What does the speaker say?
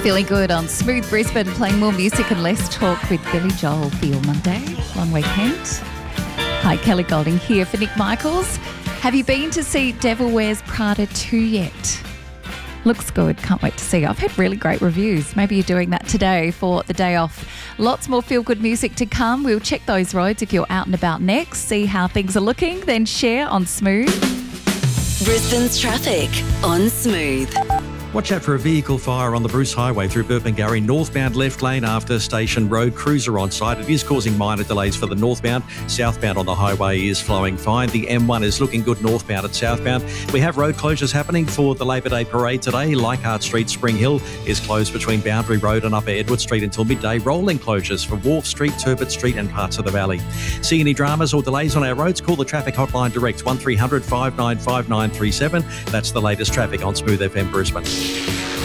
Feeling good on Smooth Brisbane, playing more music and less talk with Billy Joel for your Monday long weekend. Hi, Kelly Golding here for Nick Michaels. Have you been to see Devil Wears Prada 2 yet? Looks good. Can't wait to see. I've had really great reviews. Maybe you're doing that today for the day off. Lots more feel-good music to come. We'll check those roads if you're out and about next, see how things are looking, then share on Smooth. Brisbane's traffic on Smooth. Watch out for a vehicle fire on the Bruce Highway through Burpengary, northbound left lane after Station Road. Cruiser on site. It is causing minor delays for the northbound. Southbound on the highway is flowing fine. The M1 is looking good northbound and southbound. We have road closures happening for the Labor Day parade today. Leichhardt Street, Spring Hill is closed between Boundary Road and Upper Edward Street until midday. Rolling closures for Wharf Street, Turbot Street and parts of the Valley. See any dramas or delays on our roads? Call the traffic hotline direct 1300 595937. That's the latest traffic on Smooth FM Brisbane.